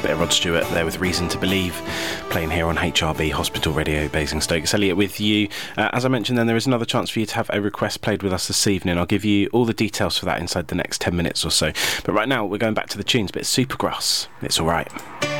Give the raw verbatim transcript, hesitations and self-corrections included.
bit of Rod Stewart there with Reason to Believe, playing here on H R B Hospital Radio, Basingstoke. It's Elliot with you. Uh, as I mentioned then, there is another chance for you to have a request played with us this evening. I'll give you all the details for that inside the next ten minutes or so. But right now, we're going back to the tunes, but it's Supergrass. It's Alright.